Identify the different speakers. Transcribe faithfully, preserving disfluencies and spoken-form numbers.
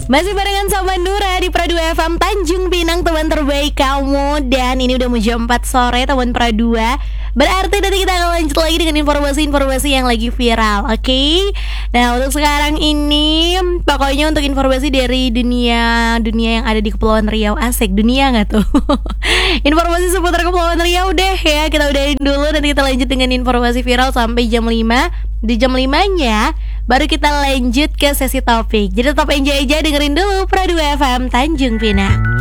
Speaker 1: Masih barengan sama Nura di Pradua F M Tanjung Pinang, teman terbaik kamu. Dan ini udah mau jam empat sore teman Pradua. Berarti nanti kita akan lanjut lagi dengan informasi-informasi yang lagi viral. Oke okay? Nah untuk sekarang ini, pokoknya untuk informasi dari dunia Dunia yang ada di Kepulauan Riau. Asik, dunia gak tuh? Informasi seputar Kepulauan Riau deh ya. Kita udahin dulu, nanti kita lanjut dengan informasi viral sampai jam lima. Di jam lima-nya baru kita lanjut ke sesi topik. Jadi tetap enjoy aja, dengerin dulu Pradua F M Tanjung Pinang.